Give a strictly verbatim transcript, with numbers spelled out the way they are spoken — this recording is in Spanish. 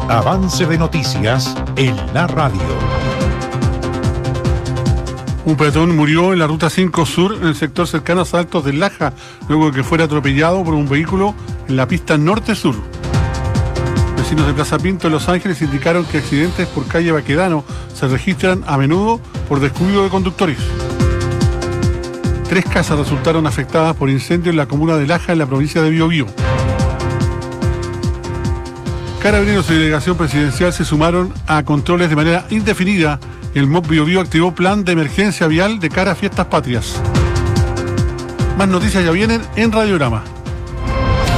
Avance de noticias en la radio. Un peatón murió en la ruta cinco Sur, en el sector cercano a Saltos del Laja, luego de que fuera atropellado por un vehículo en la pista norte-sur. Vecinos de Plaza Pinto, en Los Ángeles, indicaron que accidentes por calle Baquedano se registran a menudo por descuido de conductores. Tres casas resultaron afectadas por incendio en la comuna de Laja, en la provincia de Biobío. Carabineros y delegación presidencial se sumaron a controles de manera indefinida. El M O B Biobío activó plan de emergencia vial de cara a fiestas patrias. Más noticias ya vienen en Radiograma.